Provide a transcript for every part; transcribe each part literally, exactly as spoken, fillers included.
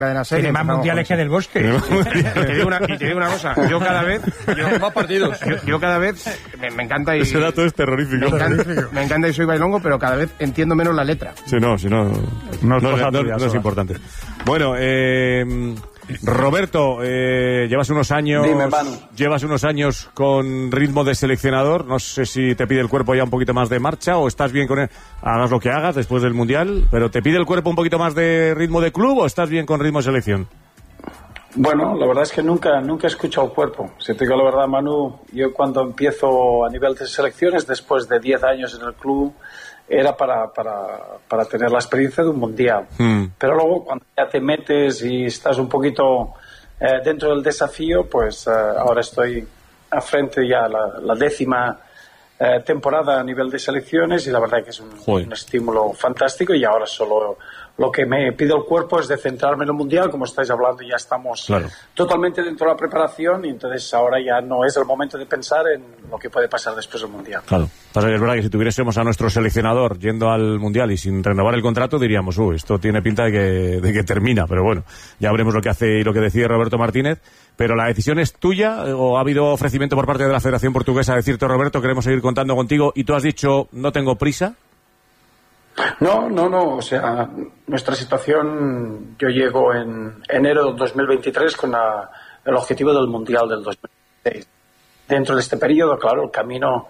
cadena serie. Tiene más mundiales que del Bosque. Y te digo una, y te digo una cosa, yo cada vez... Yo, más partidos. Yo, yo cada vez... Me, me encanta y... Ese dato es terrorífico. Me encanta, me encanta y soy bailongo, pero cada vez entiendo menos la letra. Sí, no, si no... No, No, no, no, no es importante. Bueno, eh... Roberto, eh, llevas unos años Dime, Manu. llevas unos años con ritmo de seleccionador. No sé si te pide el cuerpo ya un poquito más de marcha o estás bien con él. Hagas lo que hagas después del Mundial, pero ¿te pide el cuerpo un poquito más de ritmo de club o estás bien con ritmo de selección? Bueno, la verdad es que nunca, nunca he escuchado el cuerpo. Si te digo la verdad, Manu, yo cuando empiezo a nivel de selecciones, después de diez años en el club, era para, para, para tener la experiencia de un mundial. Mm. Pero luego, cuando ya te metes y estás un poquito eh, dentro del desafío, pues eh, ahora estoy a frente ya la, la décima eh, temporada a nivel de selecciones y la verdad que es un, un estímulo fantástico y ahora solo lo que me pide el cuerpo es de centrarme en el mundial. Como estáis hablando, ya estamos claro. totalmente dentro de la preparación y entonces ahora ya no es el momento de pensar en lo que puede pasar después del mundial. Claro. Es verdad que si tuviésemos a nuestro seleccionador yendo al mundial y sin renovar el contrato diríamos, uy, esto tiene pinta de que, de que termina, pero bueno, ya veremos lo que hace y lo que decide Roberto Martínez. Pero la decisión es tuya o ha habido ofrecimiento por parte de la Federación Portuguesa a decirte, Roberto, queremos seguir contando contigo y tú has dicho, no tengo prisa. No, no, no, o sea, nuestra situación, yo llego en enero del dos mil veintitrés con la, el objetivo del Mundial del dos mil veintiséis. Dentro de este periodo, claro, el camino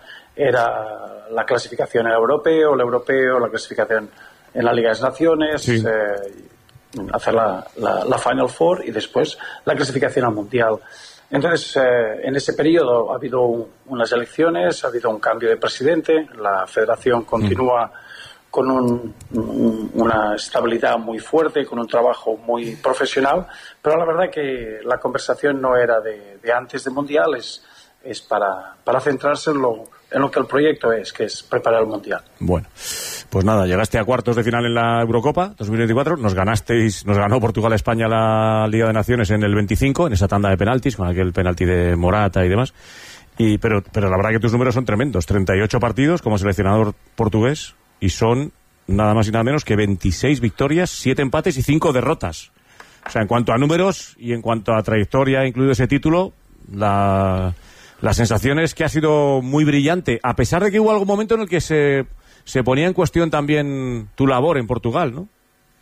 era la clasificación en el europeo, el europeo, la clasificación en la Liga de las Naciones, sí. eh, hacer la, la, la Final Four y después la clasificación al Mundial. Entonces, eh, en ese periodo ha habido un, unas elecciones, ha habido un cambio de presidente, la federación continúa mm. con un, un, una estabilidad muy fuerte, con un trabajo muy profesional, pero la verdad que la conversación no era de, de antes de Mundial, es, es para, para centrarse en lo, en lo que el proyecto es, que es preparar el Mundial. Bueno, pues nada, llegaste a cuartos de final en la Eurocopa dos mil veinticuatro, nos ganasteis, nos ganó Portugal a España la Liga de Naciones en el veinticinco, en esa tanda de penaltis, con aquel penalti de Morata y demás, y, pero, pero la verdad que tus números son tremendos, treinta y ocho partidos como seleccionador portugués, y son nada más y nada menos que veintiséis victorias, siete empates y cinco derrotas. O sea, en cuanto a números y en cuanto a trayectoria, incluido ese título, la, la sensación es que ha sido muy brillante, a pesar de que hubo algún momento en el que se, se ponía en cuestión también tu labor en Portugal, ¿no?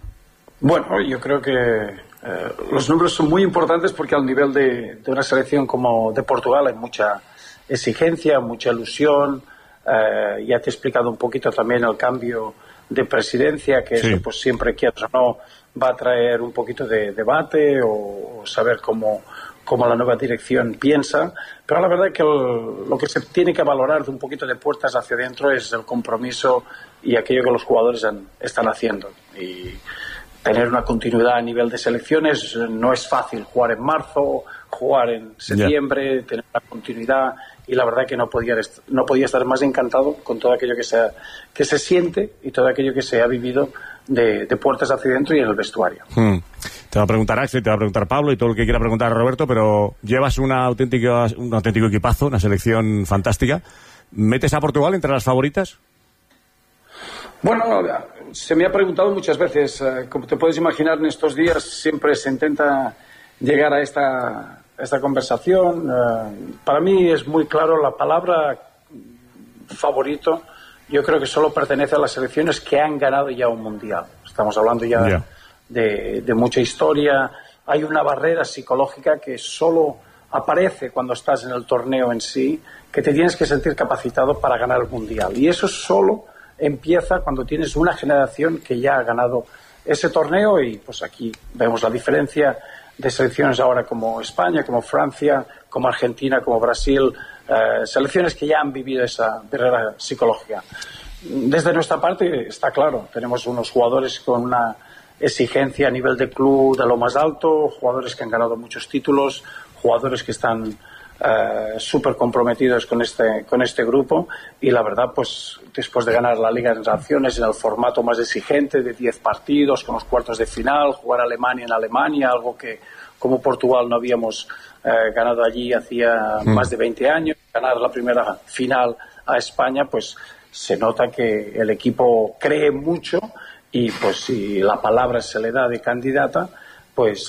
Bueno, yo creo que eh, los números son muy importantes porque al nivel de, de una selección como de Portugal hay mucha exigencia, mucha ilusión. Uh, ya te he explicado un poquito también el cambio de presidencia, que sí. eso pues siempre, quieras o no, va a traer un poquito de debate o, o saber cómo, cómo la nueva dirección piensa, pero la verdad que el, lo que se tiene que valorar de un poquito de puertas hacia adentro es el compromiso y aquello que los jugadores han, están haciendo. Y tener una continuidad a nivel de selecciones no es fácil, jugar en marzo, jugar en septiembre, yeah. tener una continuidad, y la verdad que no podía, no podía estar más encantado con todo aquello que se, que se siente y todo aquello que se ha vivido de, de puertas hacia adentro y en el vestuario. Hmm. Te va a preguntar Axel, te va a preguntar Pablo y todo el que quiera preguntar a Roberto, pero llevas una auténtica, un auténtico equipazo, una selección fantástica. ¿Metes a Portugal entre las favoritas? Bueno, se me ha preguntado muchas veces. Como te puedes imaginar, en estos días siempre se intenta llegar a esta... esta conversación. Uh, para mí es muy claro, la palabra favorito yo creo que solo pertenece a las selecciones que han ganado ya un mundial. Estamos hablando ya yeah. de, de mucha historia. Hay una barrera psicológica que solo aparece cuando estás en el torneo en sí, que te tienes que sentir capacitado para ganar el mundial, y eso solo empieza cuando tienes una generación que ya ha ganado ese torneo. Y pues aquí vemos la diferencia de selecciones ahora como España, como Francia, como Argentina, como Brasil, eh, selecciones que ya han vivido esa barrera psicológica. Desde nuestra parte está claro, tenemos unos jugadores con una exigencia a nivel de club de lo más alto, jugadores que han ganado muchos títulos, jugadores que están eh, súper comprometidos con este, con este grupo, y la verdad, pues después de ganar la Liga de Naciones en el formato más exigente de diez partidos, con los cuartos de final, jugar a Alemania en Alemania, algo que como Portugal no habíamos eh, ganado allí hacía mm. más de veinte años, ganar la primera final a España, pues se nota que el equipo cree mucho, y pues si la palabra se le da de candidata, pues